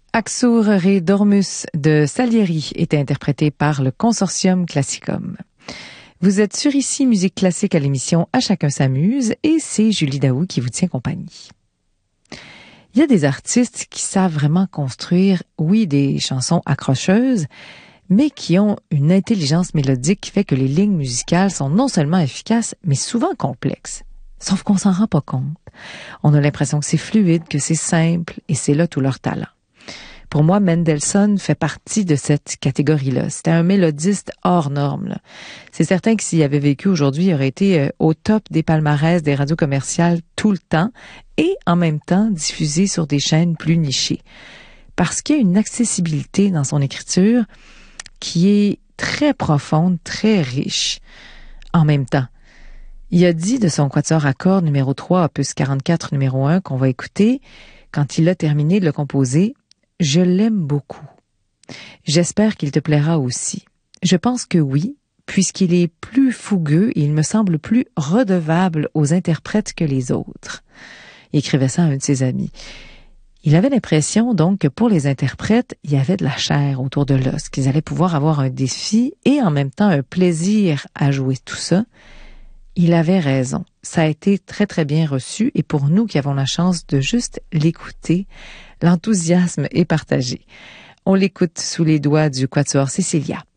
Axur Re Dormus de Salieri est interprété par le Consortium Classicum. Vous êtes sur Ici Musique Classique à l'émission À chacun s'amuse et c'est Julie Daou qui vous tient compagnie. Il y a des artistes qui savent vraiment construire, oui, des chansons accrocheuses, mais qui ont une intelligence mélodique qui fait que les lignes musicales sont non seulement efficaces, mais souvent complexes. Sauf qu'on s'en rend pas compte. On a l'impression que c'est fluide, que c'est simple, et c'est là tout leur talent. Pour moi, Mendelssohn fait partie de cette catégorie-là. C'était un mélodiste hors norme, là. C'est certain que s'il avait vécu aujourd'hui, il aurait été au top des palmarès des radios commerciales tout le temps et en même temps diffusé sur des chaînes plus nichées. Parce qu'il y a une accessibilité dans son écriture qui est très profonde, très riche en même temps. Il a dit de son quatuor à cordes numéro 3, opus 44 numéro 1 qu'on va écouter, quand il a terminé de le composer, « Je l'aime beaucoup. J'espère qu'il te plaira aussi. Je pense que oui, puisqu'il est plus fougueux et il me semble plus redevable aux interprètes que les autres. » Il écrivait ça à un de ses amis. Il avait l'impression donc que pour les interprètes, il y avait de la chair autour de l'os, qu'ils allaient pouvoir avoir un défi et en même temps un plaisir à jouer tout ça. Il avait raison. Ça a été très très bien reçu et pour nous qui avons la chance de juste l'écouter, l'enthousiasme est partagé. On l'écoute sous les doigts du Quatuor Cecilia.